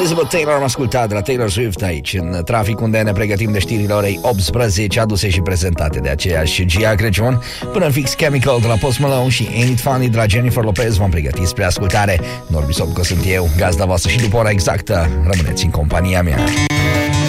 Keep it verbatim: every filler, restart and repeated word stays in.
Elizabeth Taylor am ascultat de la Taylor Swift aici în trafic, unde ne pregătim de știrile orei optsprezece, aduse și prezentate de aceeași Gia Crăciun. Până în fix Chemical de la Post Malone și Ain't It Funny de la Jennifer Lopez v-am pregătit spre ascultare. Norbi Sobco sunt eu, gazda voastră, și după ora exactă rămâneți în compania mea.